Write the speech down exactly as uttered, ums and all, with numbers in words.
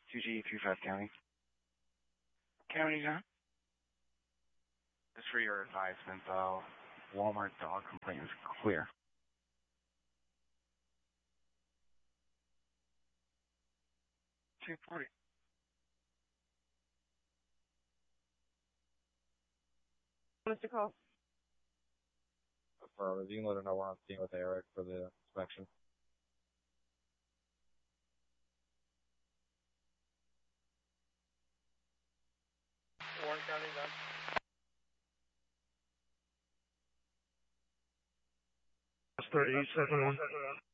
two G three five County. County, huh? Just for your advisement, though, Walmart dog complaint is clear. two forty. Mister Call. Affirmative. You can let her know we're on scene with Eric for the inspection. Warren County, done. Master eight seven one.